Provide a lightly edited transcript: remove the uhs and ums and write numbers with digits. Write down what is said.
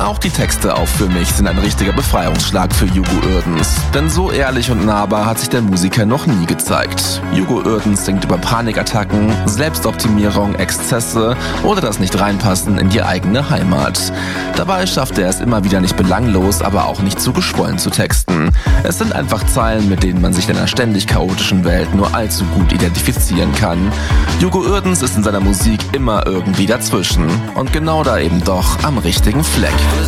Auch die Texte auf Für mich sind ein richtiger Befreiungsschlag für Hugo Uerdens. Denn so ehrlich und nahbar hat sich der Musiker noch nie gezeigt. Hugo Uerdens singt über Panikattacken, Selbstoptimierung, Exzesse oder das Nicht-Reinpassen in die eigene Heimat. Dabei schafft er es immer wieder nicht belanglos, aber auch nicht zu geschwollen zu texten. Es sind einfach Zeilen, mit denen man sich in einer ständig chaotischen Welt nur allzu gut identifizieren kann. Hugo Uerdens ist in seiner Musik immer irgendwie dazwischen. Und genau da eben doch am richtigen Fleck.